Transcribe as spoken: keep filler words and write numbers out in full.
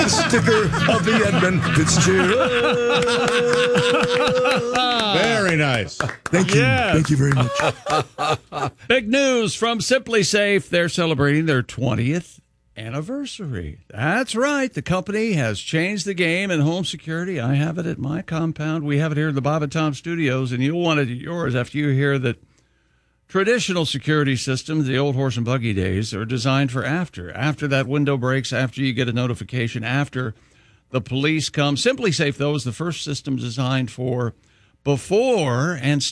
the sticker of the Edmund Fitzgerald. Very nice. Thank you. Yes. Thank you very much. Big news from Simply Safe. They're celebrating their twentieth anniversary. That's right. The company has changed the game in home security. I have it at my compound. We have it here in the Bob and Tom studios, and you'll want it at yours after you hear that traditional security systems, the old horse and buggy days, are designed for after. After that window breaks, after you get a notification, after the police come. Simply Safe, though, is the first system designed for before and